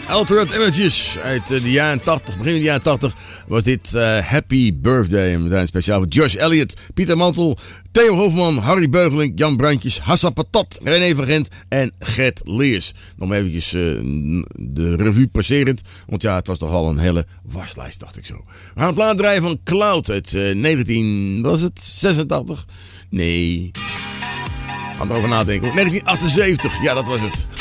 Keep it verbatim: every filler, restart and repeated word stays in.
Altered Images uit de jaren tachtig, begin van de jaren tachtig was dit uh, Happy Birthday. En we zijn speciaal voor Josh Elliott, Pieter Mantel, Theo Hofman, Harry Beugeling, Jan Brandjes, Hassan Patat, René van Gent en Gert Leers. Nog maar eventjes uh, de revue passerend, want ja, het was toch al een hele waslijst, dacht ik zo. We gaan een plaat draaien van Cloud uit uh, negentien, was het zesentachtig? Nee, ga erover nadenken. negentien achtenzeventig, ja dat was het.